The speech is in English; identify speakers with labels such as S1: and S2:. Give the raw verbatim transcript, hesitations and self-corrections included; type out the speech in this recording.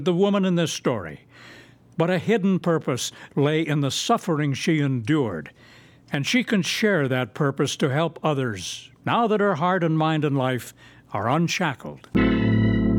S1: the woman in this story. But a hidden purpose lay in the suffering she endured, and she can share that purpose to help others now that her heart and mind and life are unshackled.